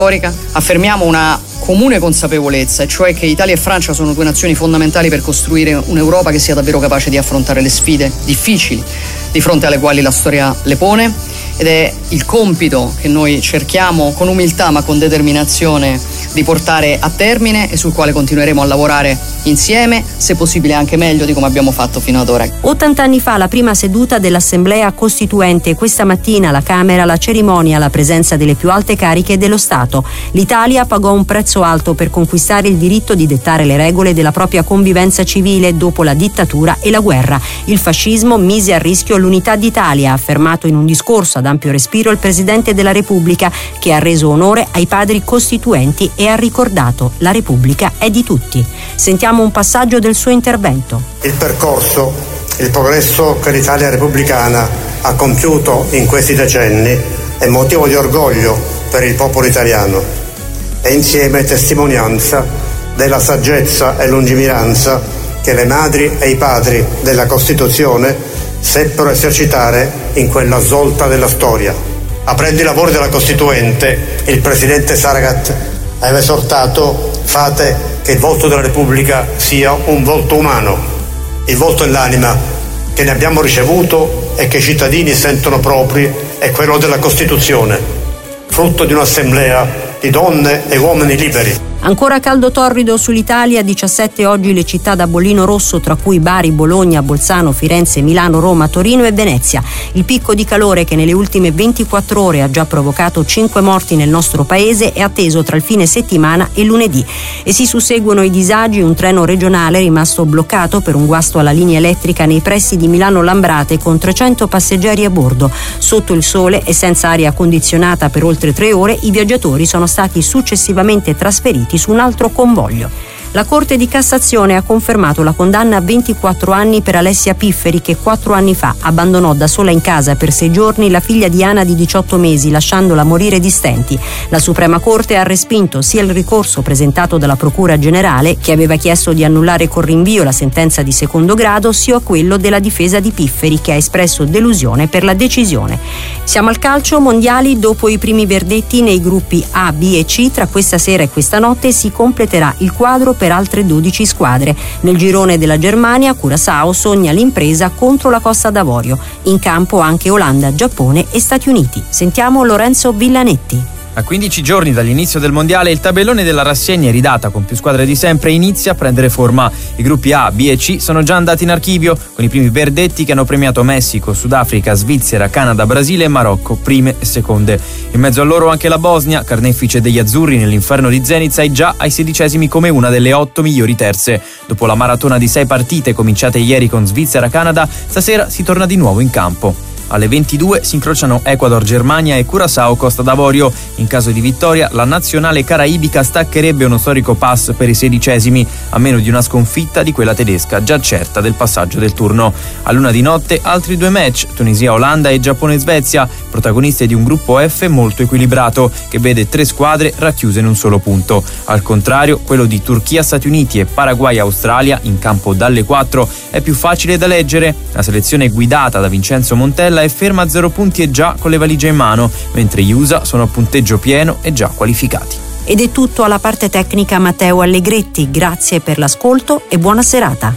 storica, affermiamo una comune consapevolezza, e cioè che Italia e Francia sono due nazioni fondamentali per costruire un'Europa che sia davvero capace di affrontare le sfide difficili di fronte alle quali la storia le pone, ed è il compito che noi cerchiamo con umiltà ma con determinazione di portare a termine e sul quale continueremo a lavorare insieme, se possibile anche meglio di come abbiamo fatto fino ad ora. 80 anni fa la prima seduta dell'Assemblea Costituente, questa mattina alla Camera la cerimonia alla presenza delle più alte cariche dello Stato. L'Italia pagò un prezzo alto per conquistare il diritto di dettare le regole della propria convivenza civile dopo la dittatura e la guerra. Il fascismo mise a rischio l'unità d'Italia, ha affermato in un discorso ad ampio respiro il Presidente della Repubblica, che ha reso onore ai padri costituenti e ha ricordato: la Repubblica è di tutti. Sentiamo un passaggio del suo intervento. Il progresso che l'Italia repubblicana ha compiuto in questi decenni è motivo di orgoglio per il popolo italiano e insieme testimonianza della saggezza e lungimiranza che le madri e i padri della Costituzione seppero esercitare in quella svolta della storia. Aprendo i lavori della Costituente, il Presidente Saragat aveva esortato: fate che il volto della Repubblica sia un volto umano, il volto e l'anima che ne abbiamo ricevuto e che i cittadini sentono propri è quello della Costituzione, frutto di un'assemblea di donne e uomini liberi. Ancora caldo torrido sull'Italia, 17 oggi le città da bollino rosso, tra cui Bari, Bologna, Bolzano, Firenze, Milano, Roma, Torino e Venezia. Il picco di calore che nelle ultime 24 ore ha già provocato 5 morti nel nostro paese è atteso tra il fine settimana e lunedì. E si susseguono i disagi: un treno regionale rimasto bloccato per un guasto alla linea elettrica nei pressi di Milano Lambrate con 300 passeggeri a bordo. Sotto il sole e senza aria condizionata per oltre 3 ore, i viaggiatori sono stati successivamente trasferiti su un altro convoglio. La Corte di Cassazione ha confermato la condanna a 24 anni per Alessia Pifferi, che 4 anni fa abbandonò da sola in casa per 6 giorni la figlia Diana di 18 mesi, lasciandola morire di stenti. La Suprema Corte ha respinto sia il ricorso presentato dalla Procura Generale, che aveva chiesto di annullare con rinvio la sentenza di secondo grado, sia quello della difesa di Pifferi, che ha espresso delusione per la decisione. Siamo al calcio. Mondiali. Dopo i primi verdetti nei gruppi A, B e C, tra questa sera e questa notte si completerà il quadro per altre 12 squadre. Nel girone della Germania, Curaçao sogna l'impresa contro la Costa d'Avorio. In campo anche Olanda, Giappone e Stati Uniti. Sentiamo Lorenzo Villanetti. A 15 giorni dall'inizio del mondiale, il tabellone della rassegna iridata con più squadre di sempre inizia a prendere forma. I gruppi A, B e C sono già andati in archivio, con i primi verdetti che hanno premiato Messico, Sudafrica, Svizzera, Canada, Brasile e Marocco, prime e seconde. In mezzo a loro anche la Bosnia, carnefice degli azzurri nell'inferno di Zenit, è già ai 16esimi come una delle 8 migliori terze. Dopo la maratona di 6 partite cominciate ieri con Svizzera-Canada, stasera si torna di nuovo in campo. Alle 22 si incrociano Ecuador, Germania e Curaçao, Costa d'Avorio. In caso di vittoria, la nazionale caraibica staccherebbe uno storico pass per i 16esimi, a meno di una sconfitta di quella tedesca, già certa del passaggio del turno. A luna di notte, altri 2 match, Tunisia-Olanda e Giappone-Svezia, protagoniste di un gruppo F molto equilibrato, che vede 3 squadre racchiuse in un solo punto. Al contrario, quello di Turchia-Stati Uniti e Paraguay-Australia, in campo dalle 4, è più facile da leggere. La selezione guidata da Vincenzo Montella è ferma a 0 punti e già con le valigie in mano, mentre gli USA sono a punteggio pieno e già qualificati. Ed è tutto. Alla parte tecnica Matteo Allegretti. Grazie per l'ascolto e buona serata.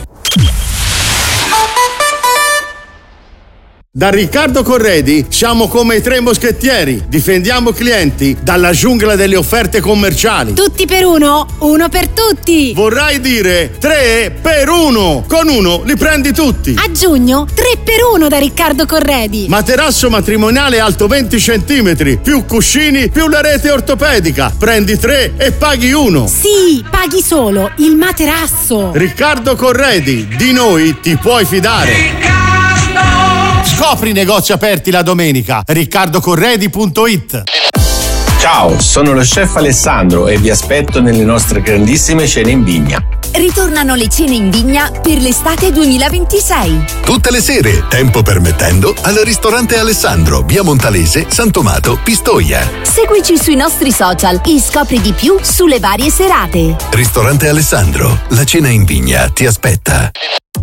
Da Riccardo Corredi siamo come i 3 moschettieri, difendiamo i clienti dalla giungla delle offerte commerciali. Tutti per uno, uno per tutti. Vorrai dire 3 per 1, con uno li prendi tutti. A giugno 3 per 1 da Riccardo Corredi. Materasso matrimoniale alto 20 centimetri, più cuscini, più la rete ortopedica. Prendi 3 e paghi 1. Sì, paghi solo il materasso. Riccardo Corredi, di noi ti puoi fidare. Scopri i negozi aperti la domenica. riccardocorredi.it. Ciao, sono lo chef Alessandro e vi aspetto nelle nostre grandissime cene in vigna. Ritornano le cene in vigna per l'estate 2026. Tutte le sere, tempo permettendo, al ristorante Alessandro, via Montalese, San Tomato, Pistoia. Seguici sui nostri social e scopri di più sulle varie serate. Ristorante Alessandro, la cena in vigna ti aspetta.